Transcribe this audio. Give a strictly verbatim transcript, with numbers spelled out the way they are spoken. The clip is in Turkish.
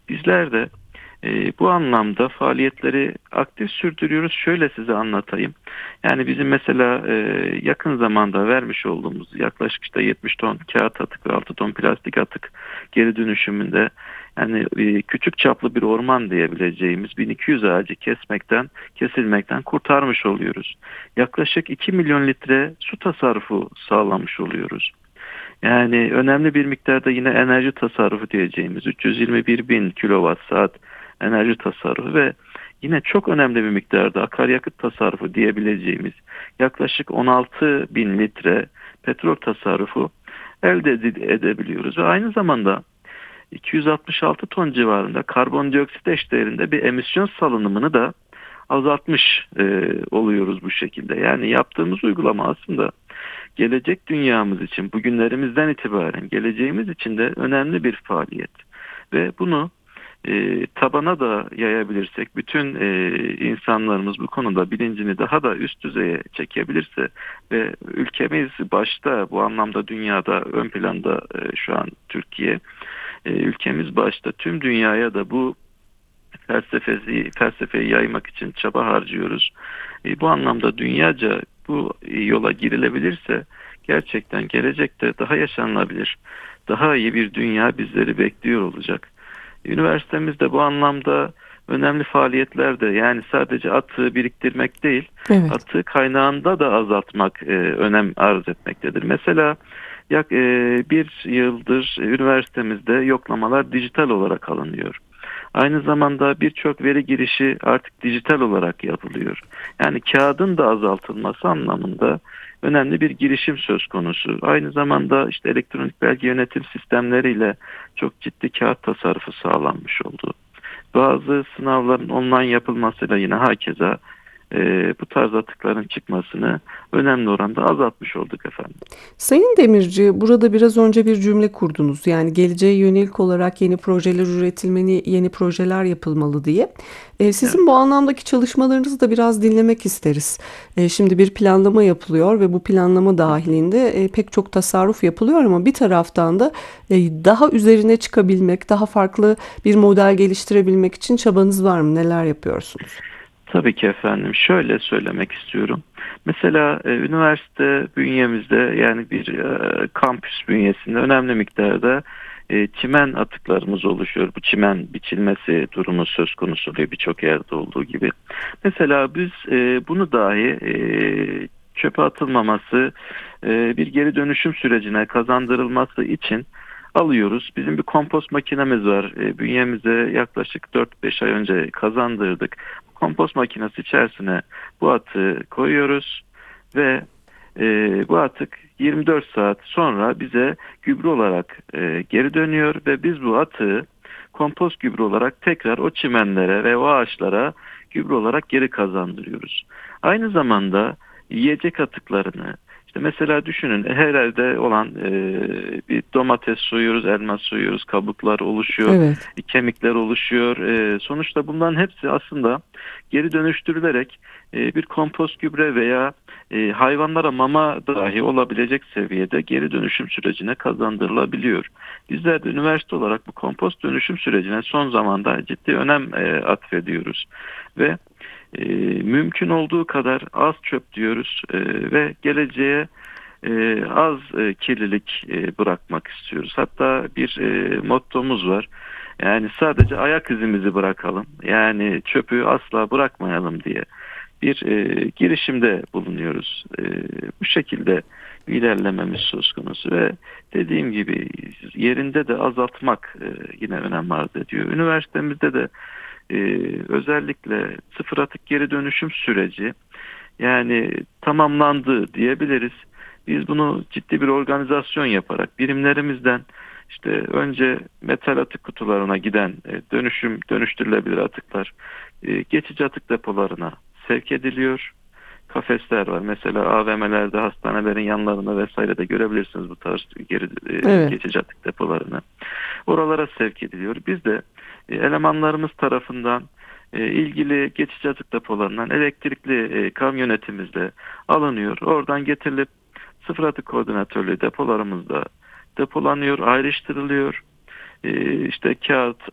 Bizler de e, bu anlamda faaliyetleri aktif sürdürüyoruz. Şöyle size anlatayım. Yani bizim mesela e, yakın zamanda vermiş olduğumuz yaklaşık işte yetmiş ton kağıt atık ve altı ton plastik atık geri dönüşümünde yani e, küçük çaplı bir orman diyebileceğimiz bin iki yüz ağacı kesmekten, kesilmekten kurtarmış oluyoruz. Yaklaşık iki milyon litre su tasarrufu sağlamış oluyoruz. Yani önemli bir miktarda yine enerji tasarrufu diyeceğimiz üç yüz yirmi bir bin kilowatt saat enerji tasarrufu ve yine çok önemli bir miktarda akaryakıt tasarrufu diyebileceğimiz yaklaşık on altı bin litre petrol tasarrufu elde ede- edebiliyoruz. Ve aynı zamanda iki yüz altmış altı ton civarında karbondioksit eşdeğerinde bir emisyon salınımını da azaltmış e, oluyoruz bu şekilde. Yani yaptığımız uygulama aslında gelecek dünyamız için bugünlerimizden itibaren geleceğimiz için de önemli bir faaliyet. Ve bunu e, tabana da yayabilirsek, bütün e, insanlarımız bu konuda bilincini daha da üst düzeye çekebilirse ve ülkemiz başta bu anlamda dünyada ön planda e, şu an Türkiye, e, ülkemiz başta tüm dünyaya da bu felsefesi, felsefeyi yaymak için çaba harcıyoruz. E, bu anlamda dünyaca bu yola girilebilirse gerçekten gelecekte daha yaşanılabilir, daha iyi bir dünya bizleri bekliyor olacak. Üniversitemizde bu anlamda önemli faaliyetler de yani sadece atığı biriktirmek değil, Evet. atığı kaynağında da azaltmak e, önem arz etmektedir. Mesela yak e, bir yıldır üniversitemizde yoklamalar dijital olarak alınıyor. Aynı zamanda birçok veri girişi artık dijital olarak yapılıyor. Yani kağıdın da azaltılması anlamında önemli bir girişim söz konusu. Aynı zamanda işte elektronik belge yönetim sistemleriyle çok ciddi kağıt tasarrufu sağlanmış oldu. Bazı sınavların online yapılmasıyla yine hakeza e, bu tarz atıkların çıkmasını önemli oranda azaltmış olduk efendim. Sayın Demirci, burada biraz önce bir cümle kurdunuz. Yani geleceğe yönelik olarak yeni projeler üretilmeli, yeni projeler yapılmalı diye. E, Evet. sizin bu anlamdaki çalışmalarınızı da biraz dinlemek isteriz. E, şimdi bir planlama yapılıyor ve bu planlama Hı hı. dahilinde e, pek çok tasarruf yapılıyor ama bir taraftan da e, daha üzerine çıkabilmek, daha farklı bir model geliştirebilmek için çabanız var mı? Neler yapıyorsunuz? Tabii ki efendim. Şöyle söylemek istiyorum. Mesela e, üniversite bünyemizde yani bir e, kampüs bünyesinde önemli miktarda e, çimen atıklarımız oluşuyor. Bu çimen biçilmesi durumu söz konusu oluyor birçok yerde olduğu gibi. Mesela biz e, bunu dahi e, çöpe atılmaması, e, bir geri dönüşüm sürecine kazandırılması için alıyoruz. Bizim bir kompost makinemiz var. E, bünyemize yaklaşık dört beş ay önce kazandırdık. Kompost makinesi içerisine bu atığı koyuyoruz ve e, bu atık yirmi dört saat sonra bize gübre olarak e, geri dönüyor ve biz bu atığı kompost gübre olarak tekrar o çimenlere ve o ağaçlara gübre olarak geri kazandırıyoruz. Aynı zamanda yiyecek atıklarını işte mesela düşünün herhalde olan e, bir domates soyuyoruz, elma soyuyoruz, kabuklar oluşuyor, Evet. kemikler oluşuyor. E, sonuçta bunların hepsi aslında geri dönüştürülerek e, bir kompost gübre veya e, hayvanlara mama dahi olabilecek seviyede geri dönüşüm sürecine kazandırılabiliyor. Bizler de üniversite olarak bu kompost dönüşüm sürecine son zamanda ciddi önem e, atfediyoruz ve e, mümkün olduğu kadar az çöp diyoruz e, ve geleceğe e, az e, kirlilik e, bırakmak istiyoruz. Hatta bir e, mottomuz var. Yani sadece ayak izimizi bırakalım. Yani çöpü asla bırakmayalım diye bir e, girişimde bulunuyoruz. E, bu şekilde ilerlememiz söz konusu ve dediğim gibi yerinde de azaltmak e, yine önem arz ediyor. Üniversitemizde de e, özellikle sıfır atık geri dönüşüm süreci yani tamamlandı diyebiliriz. Biz bunu ciddi bir organizasyon yaparak birimlerimizden işte önce metal atık kutularına giden e, dönüşüm dönüştürülebilir atıklar e, geçici atık depolarına sevk ediliyor. Kafesler var. Mesela A V M'lerde, hastanelerin yanlarında vesaire de görebilirsiniz bu tarz geri e, Evet. geçici atık depolarını. Oralara sevk ediliyor. Biz de e, elemanlarımız tarafından e, ilgili geçici atık depolarından elektrikli e, kamyonetimizle alınıyor. Oradan getirilip sıfır atık koordinatörlü depolarımızda depolanıyor, ayrıştırılıyor. E, işte kağıt,